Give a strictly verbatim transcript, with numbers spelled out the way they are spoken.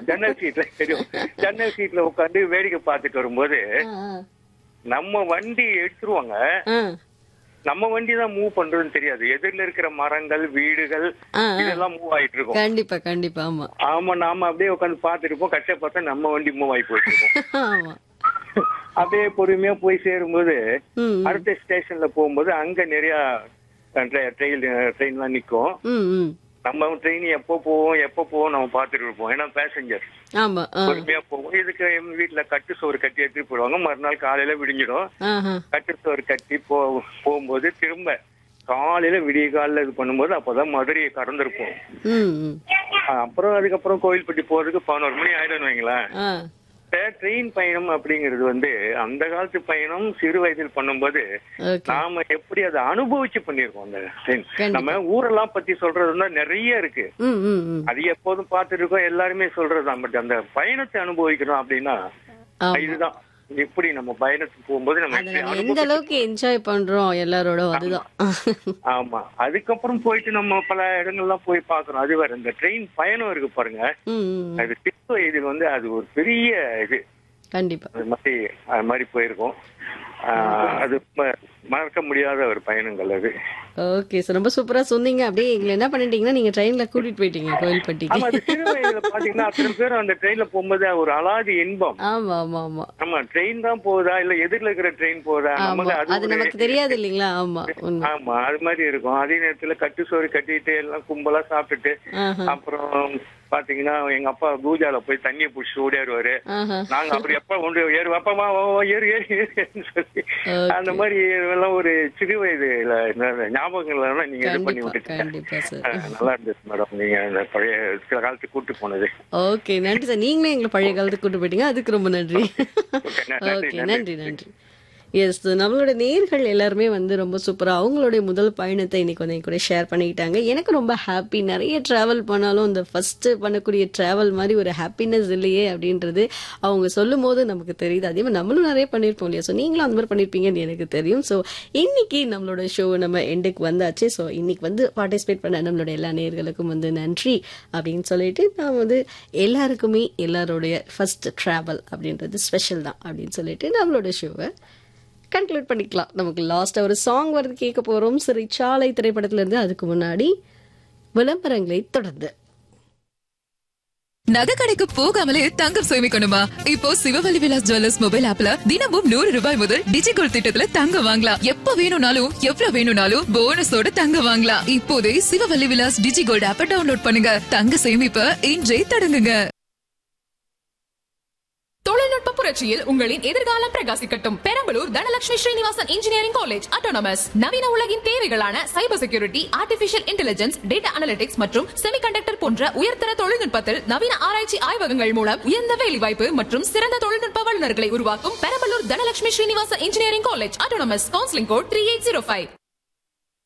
ஜன்னல் சீட்ல தெரியும். ஜன்னல் சீட்ல உட்காந்து வேடிக்கை பார்த்துட்டு வரும்போது நம்ம வண்டி எடுத்துருவாங்க. நம்ம வண்டி தான் மூவ் பண்றதுன்னு தெரியாது. எதிரில இருக்கிற மரங்கள், வீடுகள் இதெல்லாம் மூவ் ஆயிட்டு இருக்கும். கண்டிப்பா கண்டிப்பா. ஆமா ஆமா, நாம அப்படியே உட்காந்து பாத்துட்டு இருப்போம். கட்சை பார்த்தா நம்ம வண்டி மூவ் ஆகி போயிட்டு இருக்கோம். அப்படியே பொறுமையா போய் சேரும்போது அடுத்த ஸ்டேஷன்ல போகும்போது அங்க நிறைய ட்ரெயின் ட்ரெயின் எல்லாம் நிக்கும். நம்ம ட்ரெயின் எப்போ போவோம் எப்போ போவோம் நம்ம பாத்துட்டு இருப்போம். ஏன்னா பேசஞ்சர் பொறுமையா போவோம். இதுக்கு எங்க வீட்டுல கட்டு சோறு கட்டி எடுத்துட்டு போயிடுவாங்க. மறுநாள் காலையில விடிஞ்சிடும். கட்டு சோறு கட்டி போ போகும்போது திரும்ப காலையில விடிய காலில இது பண்ணும்போது அப்பதான் மதுரையை கடந்திருப்போம். அப்புறம் அதுக்கப்புறம் கோயில்பட்டி போறதுக்கு பதினோரு மணி ஆயிடும் வைங்களேன். ட்ரெயின் பயணம் அப்படிங்கிறது வந்து அந்த காலத்து பயணம் சிறு வயதில் பண்ணும்போது நாம எப்படி அதை அனுபவிச்சு பண்ணிருக்கோம். அந்த ட்ரெயின் நம்ம ஊரெல்லாம் பத்தி சொல்றதுன்னா நிறைய இருக்கு. அது எப்போதும் பார்த்துட்டு இருக்கோம், எல்லாருமே சொல்றதுதான். பட் அந்த பயணத்தை அனுபவிக்கணும் அப்படின்னா இதுதான். எப்படி நம்ம பயணத்துக்கு போகும்போது நம்ம எந்த அளவுக்கு என்ஜாய் பண்றோம் எல்லாரோட, அதுதான். ஆமா, அதுக்கப்புறம் போயிட்டு நம்ம பல இடங்கள்லாம் போய் பாக்குறோம். அது வேற. இந்த ட்ரெயின் பயணம் இருக்கு பாருங்க, அது சிறு வயதில் வந்து அது ஒரு பெரிய இது. கண்டிப்பா அது மாதிரி அது மாதிரி போயிருக்கோம். அது மறக்க முடியாத ஒரு பயணங்கள் அது. ஓகே சார், ரொம்ப சூப்பரா சொன்னீங்க. அப்படியே எங்களை என்ன பண்ணிட்டீங்கன்னா நீங்க ட்ரெயின்ல கூட்டிட்டு போயிட்டீங்க கோயில்பட்டிக்கு. சிறு வயதுல பாத்தீங்கன்னா அத்தனை பேர் அந்த ட்ரெயின்ல போகும்போது ஒரு அலாதி இன்பம். ஆமா ஆமா ஆமா ஆமா, ட்ரெயின் தான் போகுதா இல்ல எதிரில இருக்கிற ட்ரெயின் போகுதா அது நமக்கு தெரியாது இல்லீங்களா. ஆமா ஆமா, அது மாதிரி இருக்கும். அதே நேரத்துல கட்டு சோறு கட்டிட்டு எல்லாம் கும்பலா சாப்பிட்டுட்டு அப்புறம் பாத்தீங்கன்னா எங்க அப்பா பூஜால போய் தண்ணியை புடிச்சு ஓடியாருவாரு. நாங்க அப்படி எப்ப ஒன்று ஏறு அப்பமா ஏறு ஏறு ஏறுன்னு சொல்லி அந்த மாதிரி எல்லாம் ஒரு சிறு வயதுல ஞாபகங்கள் நீங்க இது பண்ணி விட்டுட்டீங்க. நல்லா இருந்துச்சு மேடம், நீங்க அந்த பழைய காலத்துக்கு கூட்டு போனது. ஓகே, நன்றி சார். நீங்களே எங்களை பழைய காலத்துக்கு கூட்டு போயிட்டீங்க, அதுக்கு ரொம்ப நன்றி. ஓகே, நன்றி நன்றி. எஸ், நம்மளோட நேர்கள் எல்லாருமே வந்து ரொம்ப சூப்பரா அவங்களுடைய முதல் பயணத்தை இன்னைக்கு வந்து கூட ஷேர் பண்ணிக்கிட்டாங்க. எனக்கு ரொம்ப ஹாப்பி. நிறைய டிராவல் பண்ணாலும் இந்த ஃபர்ஸ்ட் பண்ணக்கூடிய டிராவல் மாதிரி ஒரு ஹாப்பினஸ் இல்லையே அப்படின்றது அவங்க சொல்லும் போது நமக்கு தெரியுது. அதே மாதிரி நம்மளும் நிறைய பண்ணியிருப்போம் இல்லையா. ஸோ நீங்களும் அந்த மாதிரி பண்ணியிருப்பீங்கன்னு எனக்கு தெரியும். ஸோ இன்னைக்கு நம்மளோட ஷோ நம்ம எண்டுக்கு வந்தாச்சு. ஸோ இன்னைக்கு வந்து பார்ட்டிசிபேட் பண்ண நம்மளோட எல்லா நேர்களுக்கும் வந்து நன்றி அப்படின்னு சொல்லிட்டு நான் வந்து எல்லாருக்குமே எல்லாருடைய ஃபர்ஸ்ட் டிராவல் அப்படின்றது ஸ்பெஷல் தான் அப்படின்னு சொல்லிட்டு நம்மளோட ஷோவை கன்க்ளூட் பண்ணிக்கலாம். நமக்கு லாஸ்டா ஒரு சாங் வருது, கேட்க போறோம். சிறைச்சாலை திரைப்படத்துல இருந்து. அதுக்கு முன்னாடி விளம்பரங்களை தொடர்ந்து. நகை கடைக்கு போகாமலே தங்கம் சேமிக்கணுமா? இப்போ சிவவல்லி விலாஸ் ஜுவல்லர்ஸ் மொபைல் ஆப்ல தினமும் நூறு ரூபாய் முதல் டிஜிகோல்ட் திட்டத்துல தங்கம் வாங்கலாம். எப்ப வேணும்னாலும் எவ்வளவு வேணும்னாலும் போனஸோட தங்கம் வாங்கலாம். இப்போதே சிவவல்லி விலாஸ் டிஜிகோல்ட் ஆப்பை டவுன்லோட் பண்ணுங்க. தங்க சேமிப்பை இன்றே தொடங்குங்க. தொழில்நுட்ப புரட்சியில் உங்களின் எதிர்காலம் பிரகாசிக்கட்டும். Perambalur Dhanalakshmi Srinivasan engineering college autonomous நவீன உலகின் தேவைகளான cyber security, artificial intelligence, data analytics மற்றும் செமிகண்டக்டர் போன்ற உயர்தர தொழில்நுட்பத்தில் நவீன ஆராய்ச்சி ஆய்வகங்கள் மூலம் உயர்ந்த வேலைவாய்ப்பு மற்றும் சிறந்த தொழில்நுட்ப வல்லுநர்களை உருவாக்கும் Perambalur Dhanalakshmi Srinivasan engineering college autonomous. Counselling code three eight zero five.